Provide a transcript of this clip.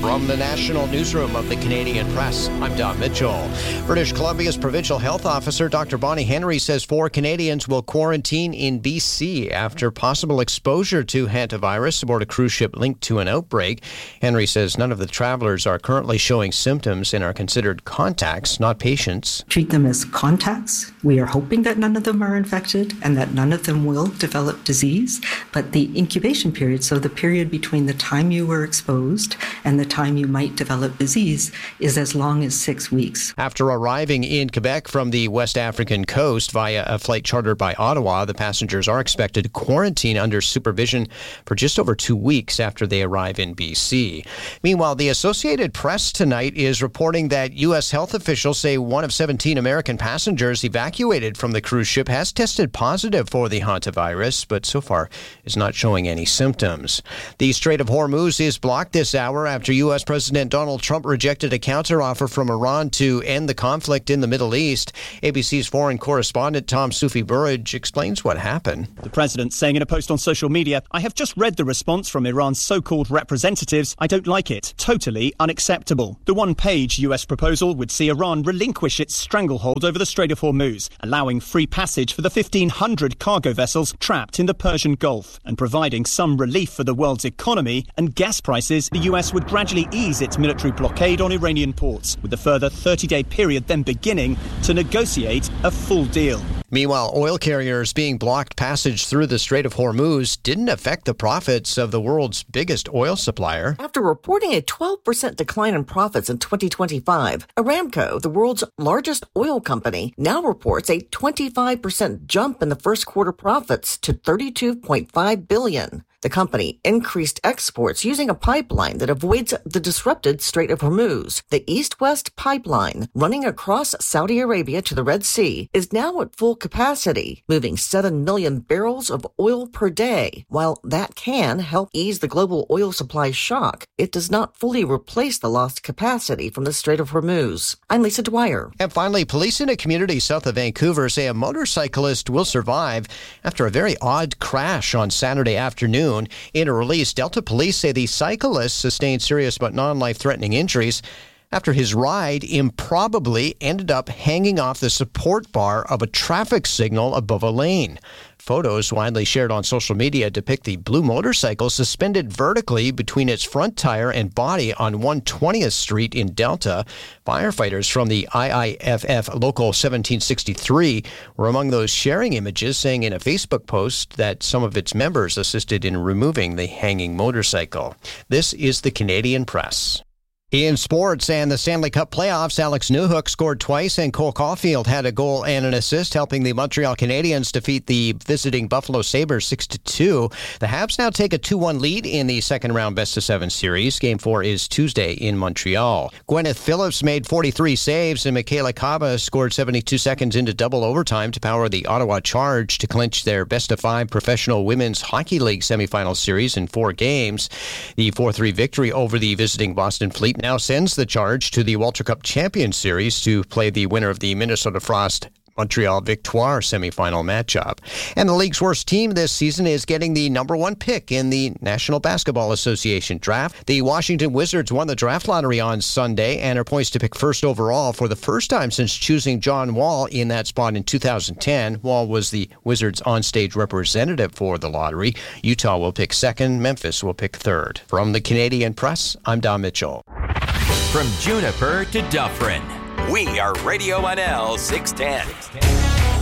From the National Newsroom of the Canadian Press, I'm Don Mitchell. British Columbia's Provincial Health Officer, Dr. Bonnie Henry, says 4 Canadians will quarantine in BC after possible exposure to hantavirus aboard a cruise ship linked to an outbreak. Henry says none of the travelers are currently showing symptoms and are considered contacts, not patients. Treat them as contacts. We are hoping that none of them are infected and that none of them will develop disease. But the incubation period, so the period between the time you were exposed and the time you might develop disease, is as long as 6 weeks. After arriving in Quebec from the West African coast via a flight chartered by Ottawa, the passengers are expected to quarantine under supervision for just over 2 weeks after they arrive in BC. Meanwhile, the Associated Press tonight is reporting that U.S. health officials say one of 17 American passengers evacuated from the cruise ship has tested positive for the hantavirus, but so far is not showing any symptoms. The Strait of Hormuz is blocked this hour after U.S. President Donald Trump rejected a counteroffer from Iran to end the conflict in the Middle East. ABC's foreign correspondent Tom Soufi-Burridge explains what happened. The president saying in a post on social media, "I have just read the response from Iran's so-called representatives. I don't like it. Totally unacceptable." The one-page U.S. proposal would see Iran relinquish its stranglehold over the Strait of Hormuz, allowing free passage for the 1,500 cargo vessels trapped in the Persian Gulf and providing some relief for the world's economy and gas prices. The U.S. would gradually ease its military blockade on Iranian ports, with a further 30-day period then beginning to negotiate a full deal. Meanwhile, oil carriers being blocked passage through the Strait of Hormuz didn't affect the profits of the world's biggest oil supplier. After reporting a 12% decline in profits in 2025, Aramco, the world's largest oil company, now reports a 25% jump in the first quarter profits to $32.5 billion. The company increased exports using a pipeline that avoids the disrupted Strait of Hormuz. The East-West pipeline, running across Saudi Arabia to the Red Sea, is now at full capacity, moving 7 million barrels of oil per day. While that can help ease the global oil supply shock, it does not fully replace the lost capacity from the Strait of Hormuz. I'm Lisa Dwyer. And finally, police in a community south of Vancouver say a motorcyclist will survive after a very odd crash on Saturday afternoon. In a release, Delta Police say the cyclist sustained serious but non-life-threatening injuries after his ride improbably ended up hanging off the support bar of a traffic signal above a lane. Photos widely shared on social media depict the blue motorcycle suspended vertically between its front tire and body on 120th Street in Delta. Firefighters from the IIFF Local 1763 were among those sharing images, saying in a Facebook post that some of its members assisted in removing the hanging motorcycle. This is the Canadian Press. In sports and the Stanley Cup playoffs, Alex Newhook scored twice and Cole Caulfield had a goal and an assist, helping the Montreal Canadiens defeat the visiting Buffalo Sabres 6-2. The Habs now take a 2-1 lead in the second-round best-of-7 series. Game 4 is Tuesday in Montreal. Gwyneth Phillips made 43 saves and Michaela Kaba scored 72 seconds into double overtime to power the Ottawa Charge to clinch their best-of-5 professional women's hockey league semifinal series in 4 games. The 4-3 victory over the visiting Boston Fleet now sends the Charge to the Walter Cup Champions Series to play the winner of the Minnesota Frost Montreal Victoire semifinal matchup. And the league's worst team this season is getting the number 1 pick in the National Basketball Association draft. The Washington Wizards won the draft lottery on Sunday and are poised to pick first overall for the first time since choosing John Wall in that spot in 2010. Wall was the Wizards onstage representative for the lottery. Utah will pick second. Memphis will pick third. From the Canadian Press, I'm Don Mitchell. From Juniper to Dufferin, we are Radio NL 610.